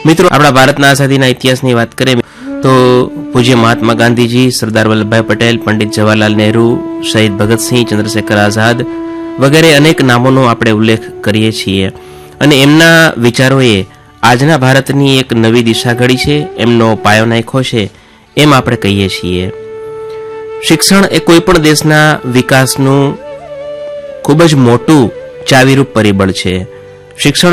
મિત્રો, આપણા ભારતના આઝાદીના ઇતિહાસની વાત કરીએ તો પૂજ્ય મહાત્મા ગાંધીજી, સરદાર વલ્લભભાઈ પટેલ, પંડિત જવાહરલાલ નહેરુ, શહીદ ભગતસિંહ, ચંદ્રશેખર આઝાદ વગેરે અનેક નામોનો આપણે ઉલ્લેખ કરીએ છીએ અને એમના વિચારોએ આજના ભારતની એક નવી દિશા ઘડી છે, એમનો પાયો નાખ્યો છે એમ આપણે કહીએ છીએ. શિક્ષણ એ કોઈ પણ દેશના વિકાસનું ખૂબ જ મોટું ચાવીરૂપ પરિબળ છે. શિક્ષણ